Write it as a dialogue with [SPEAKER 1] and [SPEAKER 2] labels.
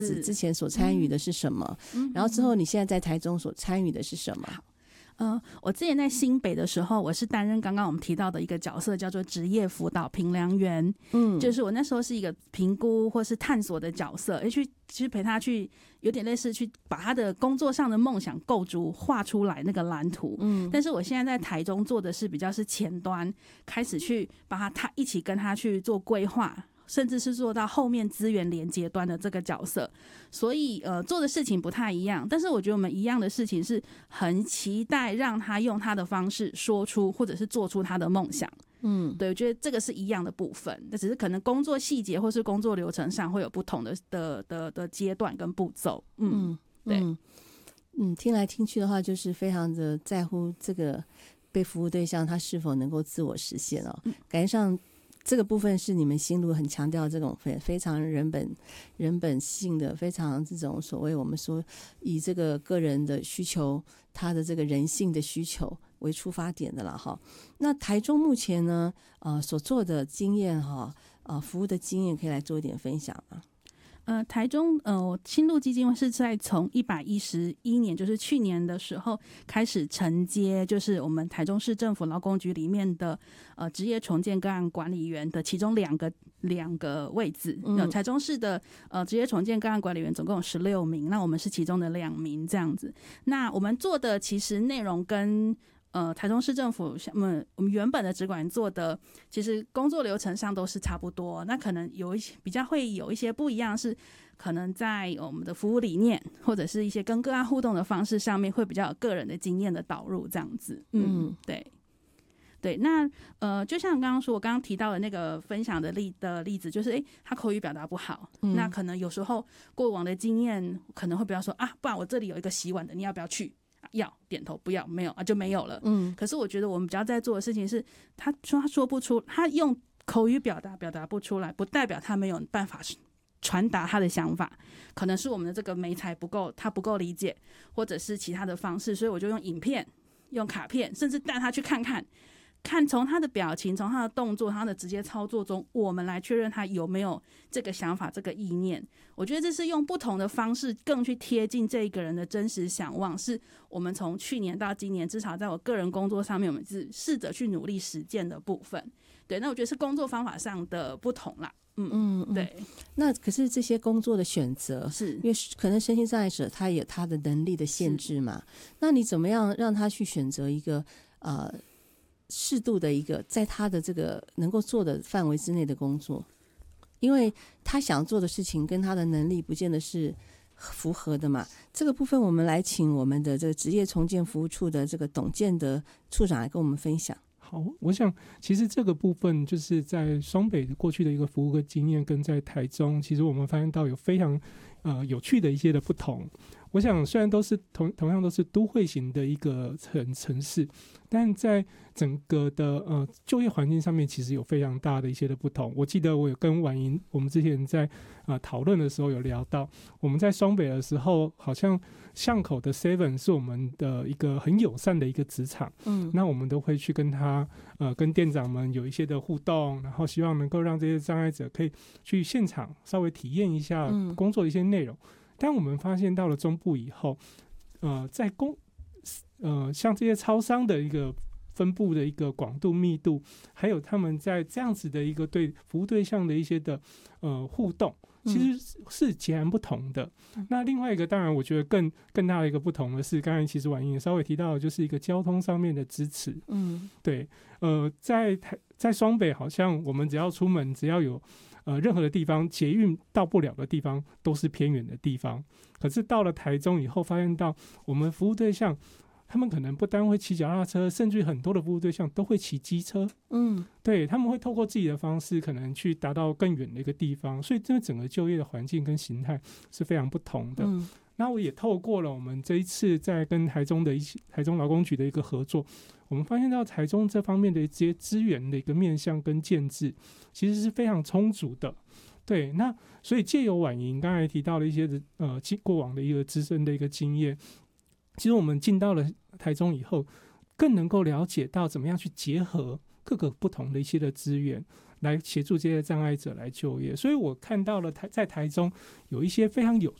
[SPEAKER 1] 之前所参与的是什么？然后之后你现在在台中所参与的是什么？
[SPEAKER 2] 我之前在新北的时候，我是担任刚刚我们提到的一个角色，叫做职业辅导评量员。就是我那时候是一个评估或是探索的角色，去陪他去，有点类似去把他的工作上的梦想构筑画出来那个蓝图。但是我现在在台中做的是比较是前端，开始去把他一起跟他去做规划，甚至是做到后面资源连接端的这个角色，所以做的事情不太一样，但是我觉得我们一样的事情是很期待让他用他的方式说出或者是做出他的梦想。对，我觉得这个是一样的部分，但只是可能工作细节或是工作流程上会有不同的阶段跟步骤。对，
[SPEAKER 1] 听来听去的话，就是非常的在乎这个被服务对象他是否能够自我实现哦。感觉上这个部分是你们心路很强调这种非常人本性的，非常这种所谓我们说以这个个人的需求，他的这个人性的需求为出发点的了哈。那台中目前呢，所做的经验哈，服务的经验可以来做一点分享吗？
[SPEAKER 2] 台中新路基金会是在从111年，就是去年的时候开始承接，就是我们台中市政府劳工局里面的职业重建个案管理员的其中两个位置。台中市的职业重建个案管理员总共有16名，那我们是其中的2名这样子。那我们做的其实内容跟台中市政府我们原本的职管做的，其实工作流程上都是差不多。那可能有一些比较会有一些不一样，是可能在我们的服务理念或者是一些跟个案互动的方式上面，会比较有个人的经验的导入这样子。对，那就像刚刚说，我刚刚提到的那个分享的例子，就是他口语表达不好，那可能有时候过往的经验可能会比较说不然我这里有一个洗碗的，你要不要去？要，点头，不要，没有就没有了。可是我觉得我们比较在做的事情是，他说不出，他用口语表达不出来，不代表他没有办法传达他的想法，可能是我们的这个媒材不够，他不够理解，或者是其他的方式，所以我就用影片、用卡片，甚至带他去看从他的表情、从他的动作、他的直接操作中，我们来确认他有没有这个想法、这个意念。我觉得这是用不同的方式更去贴近这一个人的真实想望，是我们从去年到今年，至少在我个人工作上面，我们是试着去努力实践的部分。对，那我觉得是工作方法上的不同啦。对。
[SPEAKER 1] 那可是这些工作的选择，是因为可能身心障碍者他有他的能力的限制嘛？那你怎么样让他去选择一个适度的一个在他的这个能够做的范围之内的工作？因为他想做的事情跟他的能力不见得是符合的嘛。这个部分我们来请我们的这个职业重建服务处的这个董建德处长来跟我们分享。
[SPEAKER 3] 好，我想其实这个部分就是在双北过去的一个服务的经验，跟在台中，其实我们发现到有非常有趣的一些的不同。我想虽然都是同样都是都会型的一个城市，但在整个的就业环境上面其实有非常大的一些的不同。我记得我有跟婉莹我们之前在讨论的时候有聊到，我们在双北的时候，好像巷口的 Seven 是我们的一个很友善的一个职场，那我们都会去跟他跟店长们有一些的互动，然后希望能够让这些障碍者可以去现场稍微体验一下工作的一些内容。但我们发现到了中部以后，在像这些超商的一个分布的一个广度密度，还有他们在这样子的一个对服务对象的一些的互动，其实是截然不同的。那另外一个当然我觉得更大的一个不同的是，刚才其实婉莹也稍微提到的，就是一个交通上面的支持。对，在双北好像我们只要出门，只要有任何的地方捷运到不了的地方都是偏远的地方，可是到了台中以后，发现到我们服务对象他们可能不单会骑脚踏车，甚至很多的服务对象都会骑机车。对，他们会透过自己的方式可能去达到更远的一个地方，所以这整个就业的环境跟形态是非常不同的。那我也透过了我们这一次在跟台中劳工局的一个合作，我们发现到台中这方面的一些资源的一个面向跟建制其实是非常充足的。对，那所以借由婉莹刚才提到的一些过往的一个资深的一个经验，其实我们进到了台中以后，更能够了解到怎么样去结合各个不同的一些的资源， 来协助这些障碍者来就业。所以我看到了在台中有一些非常有